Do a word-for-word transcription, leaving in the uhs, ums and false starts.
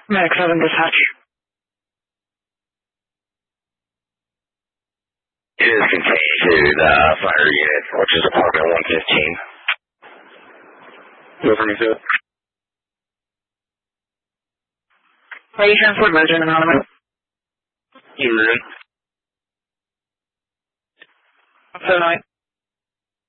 Medic seven dispatch. It is contained to the fire unit, which is apartment one fifteen. Go for me, sir. Ready transport, Merchant Anonymous. You in? So nine.